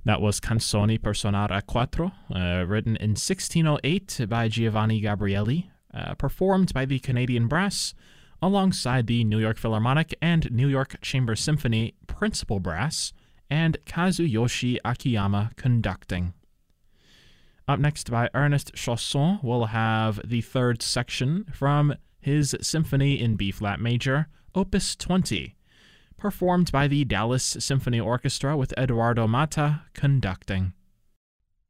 That was Canzoni per Sonare a Quattro, written in 1608 by Giovanni Gabrieli, performed by the Canadian Brass, alongside the New York Philharmonic and New York Chamber Symphony Principal Brass, and Kazuyoshi Akiyama conducting. Up next by Ernest Chausson, we'll have the third section from his Symphony in B-flat major, Opus 20, performed by the Dallas Symphony Orchestra with Eduardo Mata conducting.